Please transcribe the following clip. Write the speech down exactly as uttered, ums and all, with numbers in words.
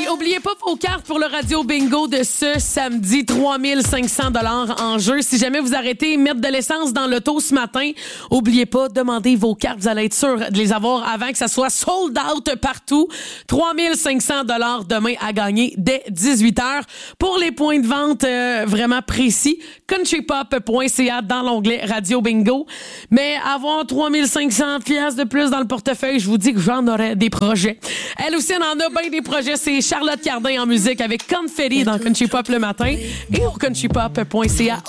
oubliez pas vos cartes pour le Radio Bingo de ce samedi. trois mille cinq cents dollars en jeu. Si jamais vous arrêtez de mettre de l'essence dans l'auto ce matin, oubliez pas, demandez vos cartes. Vous allez être sûr de les avoir avant que ça soit sold out partout. trois mille cinq cents dollars demain à gagner dès dix-huit heures. Pour les points de vente euh, vraiment précis, country pop point c a dans l'onglet Radio Bingo. Mais avoir trois mille cinq cents dollars de plus dans le portefeuille, je vous dis que j'en aurais des projets. Elle aussi, elle en a bien des projets. C'est Charlotte Cardin en musique avec Confetti dans Country Pop le matin et au country pop point c a.